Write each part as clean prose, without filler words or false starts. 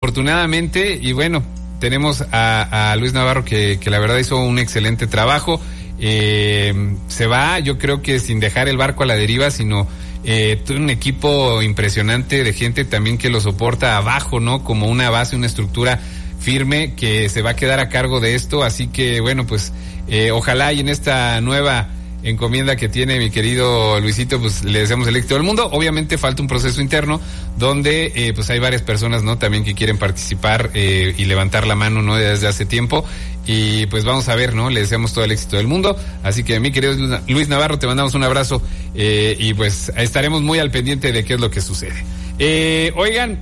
desafortunadamente, y bueno, tenemos a Luis Navarro que la verdad hizo un excelente trabajo. Se va, yo creo que sin dejar el barco a la deriva, sino todo un equipo impresionante de gente también que lo soporta abajo, ¿no? Como una base, una estructura firme que se va a quedar a cargo de esto. Así que bueno, pues ojalá y en esta nueva encomienda que tiene mi querido Luisito, pues le deseamos el éxito del mundo. Obviamente falta un proceso interno donde pues hay varias personas, ¿no? También que quieren participar y levantar la mano, ¿no? Desde hace tiempo. Y pues vamos a ver, ¿no? Le deseamos todo el éxito del mundo. Así que mi querido Luis Navarro, te mandamos un abrazo y pues estaremos muy al pendiente de qué es lo que sucede. Oigan,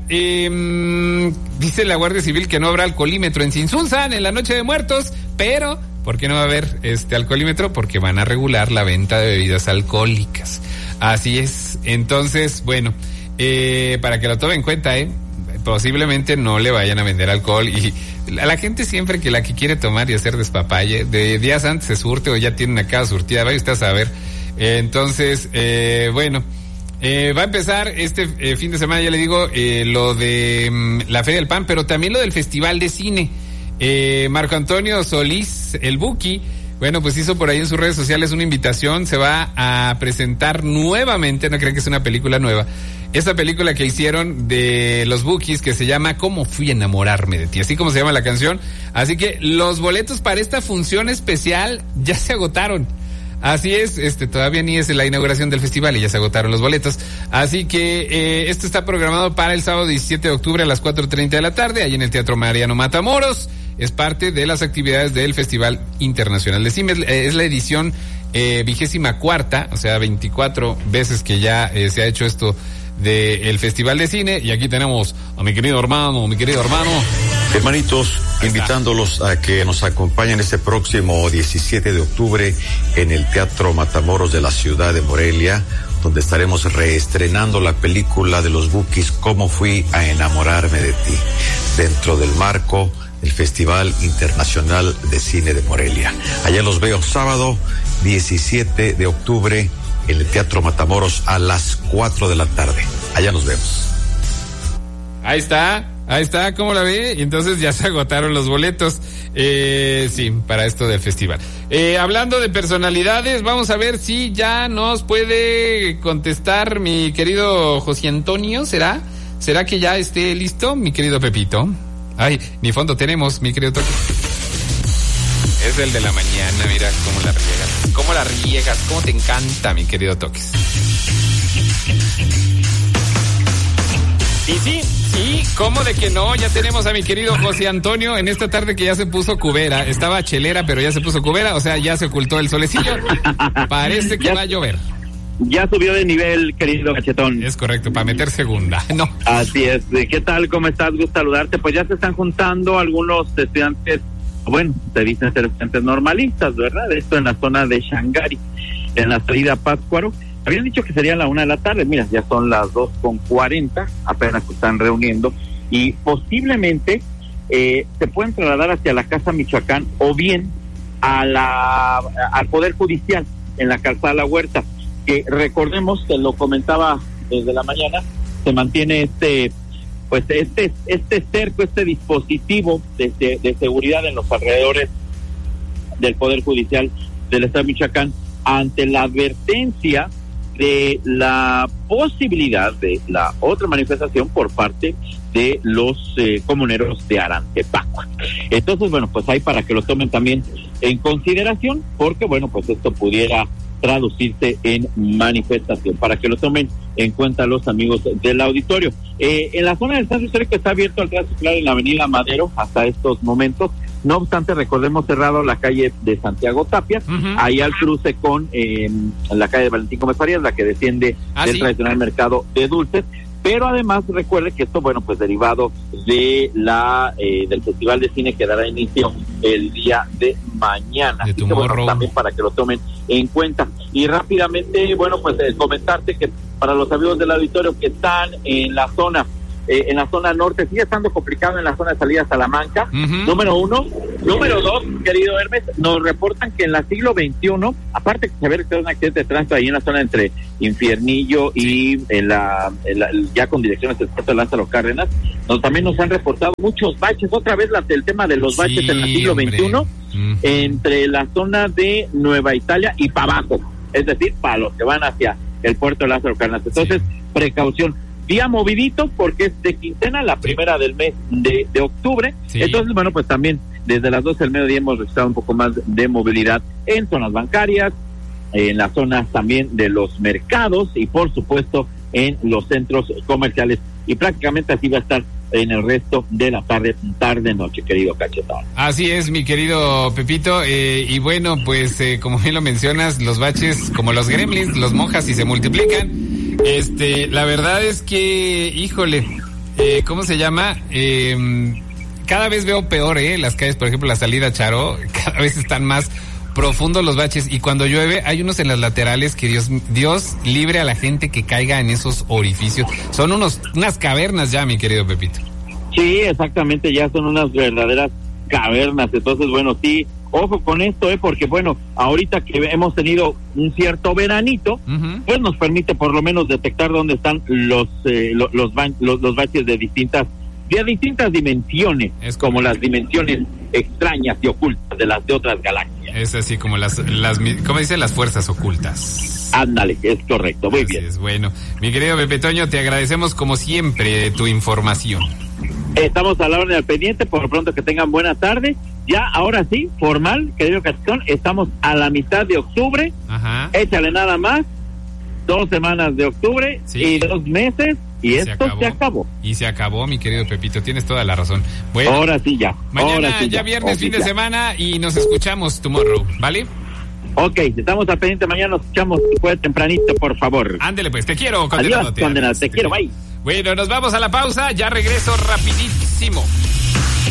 dice la Guardia Civil que no habrá alcoholímetro en Tzintzuntzan en la Noche de Muertos, pero ¿por qué no va a haber alcoholímetro? Porque van a regular la venta de bebidas alcohólicas. Así es. Entonces, bueno, para que lo tomen en cuenta, posiblemente no le vayan a vender alcohol, y a la gente siempre que quiere tomar y hacer despapalle, de días antes se surte o ya tienen acá surtida, vaya usted a saber. Entonces, bueno, va a empezar este fin de semana, ya le digo, lo de la Feria del Pan, pero también lo del Festival de Cine. Marco Antonio Solís, el Buki, bueno, pues hizo por ahí en sus redes sociales una invitación. Se va a presentar nuevamente, no crean que es una película nueva, esta película que hicieron de los Bukis, que se llama ¿Cómo fui a enamorarme de ti?, así como se llama la canción. Así que los boletos para esta función especial ya se agotaron. Así es, todavía ni es la inauguración del festival y ya se agotaron los boletos. Así que esto está programado para el sábado 17 de octubre a las 4:30 de la tarde, ahí en el Teatro Mariano Matamoros. Es parte de las actividades del Festival Internacional de Cine. Es la edición 24ª, o sea, 24 veces que ya se ha hecho esto del Festival de Cine. Y aquí tenemos a mi querido hermano. Hermanitos, invitándolos a que nos acompañen este próximo 17 de octubre en el Teatro Matamoros de la ciudad de Morelia, donde estaremos reestrenando la película de los Bukis, ¿Cómo fui a enamorarme de ti?, dentro del marco del Festival Internacional de Cine de Morelia. Allá los veo sábado 17 de octubre en el Teatro Matamoros a las 4 de la tarde. Allá nos vemos. Ahí está, ¿cómo la ve? Y entonces ya se agotaron los boletos, sí, para esto del festival. Hablando de personalidades, vamos a ver si ya nos puede contestar mi querido José Antonio. ¿Será que ya esté listo, mi querido Pepito? Ay, ni fondo tenemos, mi querido Toque. Es el de la mañana, mira cómo la riegas, cómo te encanta, mi querido Toques. Y sí, ¿cómo de que no? Ya tenemos a mi querido José Antonio en esta tarde que ya se puso cubera. Estaba chelera, pero ya se puso cubera, o sea, ya se ocultó el solecillo. Parece que va a llover. Ya subió de nivel, querido Cachetón. Es correcto, para meter segunda. No. Así es. ¿Qué tal? ¿Cómo estás? Gusto saludarte. Pues ya se están juntando algunos estudiantes, bueno, se dicen ser estudiantes normalistas, ¿verdad? Esto en la zona de Shangari, en la salida Pátzcuaro. Habían dicho que sería la 1 de la tarde. Mira, ya son las 2:40, apenas se están reuniendo. Y posiblemente se pueden trasladar hacia la Casa Michoacán o bien al Poder Judicial, en la Calzada La Huerta. Que recordemos que lo comentaba desde la mañana, se mantiene este cerco, este dispositivo de seguridad en los alrededores del Poder Judicial del Estado de Michoacán, ante la advertencia de la posibilidad de la otra manifestación por parte de los comuneros de Arantepacua. Entonces, bueno, pues hay para que lo tomen también en consideración, porque bueno, pues esto pudiera traducirse en manifestación, para que lo tomen en cuenta los amigos del auditorio. En la zona del centro histórico está abierto al tránsito en la avenida Madero hasta estos momentos. No obstante, recordemos cerrado la calle de Santiago Tapia, ahí al cruce con la calle de Valentín Gómez Farías, la que desciende del tradicional mercado de dulces. Pero además recuerde que esto, bueno, pues derivado de del Festival de Cine que dará inicio el día de mañana. Así que, bueno, también para que lo tomen en cuenta. Y rápidamente, bueno, pues comentarte que para los amigos del auditorio que están en la zona norte, sigue estando complicado en la zona de salida a Salamanca, número 1. Número 2, querido Hermes, nos reportan que en la siglo XXI, aparte que se ve que hay un accidente de tránsito ahí en la zona entre Infiernillo y ya con dirección hacia el puerto de Lázaro Cárdenas, también nos han reportado muchos baches, otra vez el tema de los baches en el siglo XXI, entre la zona de Nueva Italia y para abajo, es decir, para los que van hacia el puerto de Lázaro Cárdenas. Entonces, precaución. Día movidito porque es de quincena, la primera del mes de octubre. Sí. Entonces, bueno, pues también desde las 12 del mediodía hemos registrado un poco más de movilidad en zonas bancarias, en las zonas también de los mercados y por supuesto en los centros comerciales. Y prácticamente así va a estar en el resto de la tarde-noche, querido Cachetón. Así es, mi querido Pepito. Y bueno, pues como bien lo mencionas, los baches como los gremlins, los mojas y se multiplican. La verdad es que, híjole, ¿cómo se llama? Cada vez veo peor, las calles, por ejemplo, la salida Charo, cada vez están más profundos los baches y cuando llueve hay unos en las laterales que Dios libre a la gente que caiga en esos orificios. Son unas cavernas ya, mi querido Pepito. Sí, exactamente, ya son unas verdaderas cavernas. Entonces, bueno, sí, ojo con esto, porque bueno, ahorita que hemos tenido un cierto veranito, pues nos permite por lo menos detectar dónde están los baches de distintas dimensiones, como las dimensiones extrañas y ocultas de otras galaxias. Es así como ¿cómo dicen? Las fuerzas ocultas. Ándale, es correcto, muy bien. Es bueno. Mi querido Pepe Toño, te agradecemos como siempre tu información. Estamos a la orden del pendiente, por lo pronto que tengan buena tarde. Ya, ahora sí, formal, querido Cachetón, estamos a la mitad de octubre. Ajá. Échale nada más, 2 semanas de octubre y 2 meses. Y esto se acabó. Y se acabó, mi querido Pepito, tienes toda la razón. Bueno, ahora sí ya. Mañana ya viernes, fin de semana, y nos escuchamos tomorrow, ¿vale? Ok, estamos al pendiente, mañana nos escuchamos después tempranito, por favor. Ándele pues, te quiero, condenado. Adiós, condenado, te quiero, bye. Bueno, nos vamos a la pausa, ya regreso rapidísimo.